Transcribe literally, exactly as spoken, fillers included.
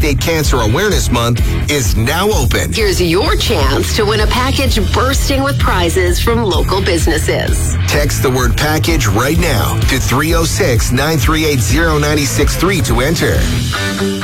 Prostate Cancer Awareness Month is now open. Here's your chance to win a package bursting with prizes from local businesses. Text the word package right now to three oh six, nine three eight, oh nine six three to enter.